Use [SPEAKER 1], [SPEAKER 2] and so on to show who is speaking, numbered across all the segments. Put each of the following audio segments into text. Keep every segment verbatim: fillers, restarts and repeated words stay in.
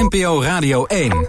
[SPEAKER 1] N P O Radio één.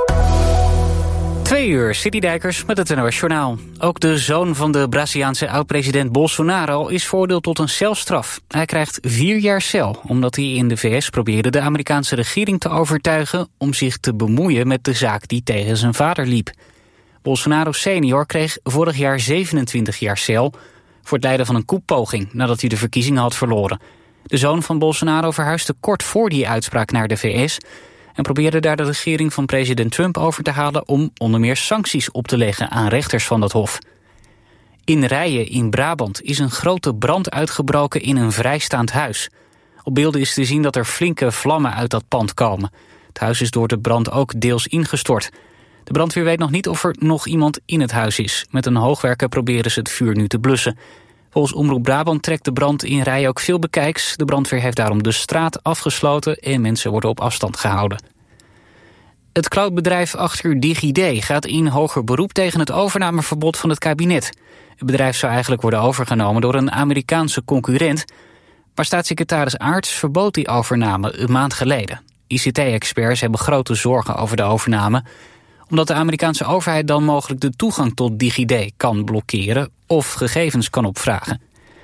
[SPEAKER 2] Twee uur, Citydijkers met het N O S Journaal. Ook de zoon van de Braziliaanse oud-president Bolsonaro is veroordeeld tot een celstraf. Hij krijgt vier jaar cel, omdat hij in de V S probeerde de Amerikaanse regering te overtuigen om zich te bemoeien met de zaak die tegen zijn vader liep. Bolsonaro senior kreeg vorig jaar zevenentwintig jaar cel voor het leiden van een koepoging nadat hij de verkiezingen had verloren. De zoon van Bolsonaro verhuisde kort voor die uitspraak naar de V S en probeerde daar de regering van president Trump over te halen om onder meer sancties op te leggen aan rechters van dat hof. In Rijen in Brabant is een grote brand uitgebroken in een vrijstaand huis. Op beelden is te zien dat er flinke vlammen uit dat pand komen. Het huis is door de brand ook deels ingestort. De brandweer weet nog niet of er nog iemand in het huis is. Met een hoogwerker proberen ze het vuur nu te blussen. Volgens Omroep Brabant trekt de brand in Rijen ook veel bekijks. De brandweer heeft daarom de straat afgesloten en mensen worden op afstand gehouden. Het cloudbedrijf achter DigiD gaat in hoger beroep tegen het overnameverbod van het kabinet. Het bedrijf zou eigenlijk worden overgenomen door een Amerikaanse concurrent, maar staatssecretaris Aarts verbood die overname een maand geleden. I C T-experts hebben grote zorgen over de overname, omdat de Amerikaanse overheid dan mogelijk de toegang tot DigiD kan blokkeren of gegevens kan opvragen.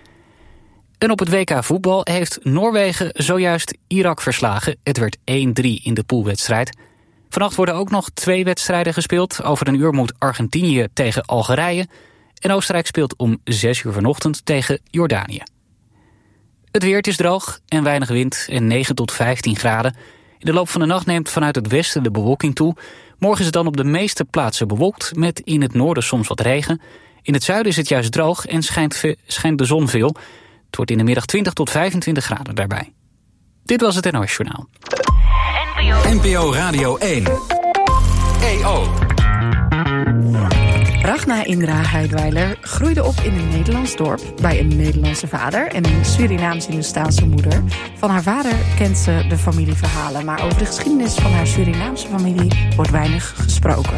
[SPEAKER 2] En op het W K voetbal heeft Noorwegen zojuist Irak verslagen. Het werd één drie in de poolwedstrijd. Vannacht worden ook nog twee wedstrijden gespeeld. Over een uur moet Argentinië tegen Algerije. En Oostenrijk speelt om zes uur vanochtend tegen Jordanië. Het weer, het is droog en weinig wind en negen tot vijftien graden. In de loop van de nacht neemt vanuit het westen de bewolking toe. Morgen is het dan op de meeste plaatsen bewolkt, met in het noorden soms wat regen. In het zuiden is het juist droog en schijnt, ve- schijnt de zon veel. Het wordt in de middag twintig tot vijfentwintig graden daarbij. Dit was het N O S Journaal.
[SPEAKER 1] N P O Radio één. E O.
[SPEAKER 3] Ragna Indra Heidweiler groeide op in een Nederlands dorp bij een Nederlandse vader en een Surinaams-Hindoestaanse moeder. Van haar vader kent ze de familieverhalen, maar over de geschiedenis van haar Surinaamse familie wordt weinig gesproken.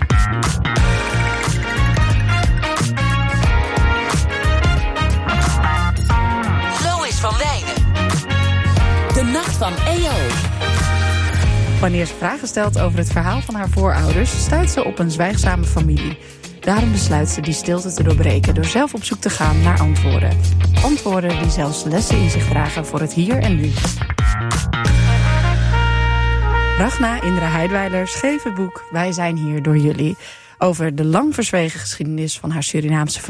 [SPEAKER 4] Lois van Wijnen. De nacht van E O.
[SPEAKER 3] Wanneer ze vragen stelt over het verhaal van haar voorouders, stuit ze op een zwijgzame familie. Daarom besluit ze die stilte te doorbreken door zelf op zoek te gaan naar antwoorden. Antwoorden die zelfs lessen in zich dragen voor het hier en nu. Ragna Indra Heidweiler schreef het boek Wij zijn hier door jullie over de lang verzwegen geschiedenis van haar Surinaamse familie.